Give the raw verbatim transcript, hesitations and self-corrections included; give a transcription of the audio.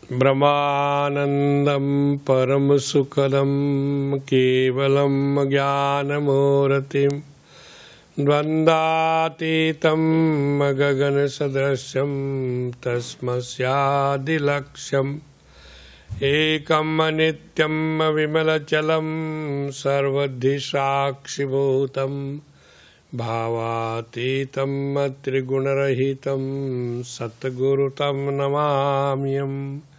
ब्रह्मानन्दं परमसुखदं केवलं ज्ञानमूर्तिं द्वन्द्वातीतं गगनसदृशं तस्मस्यादिलक्ष्यम् एकं नित्यं विमलचलं सर्वधि साक्षिभूतं भावातीतं त्रिगुणरहितं सद्गुरुं नमाम्यहम्।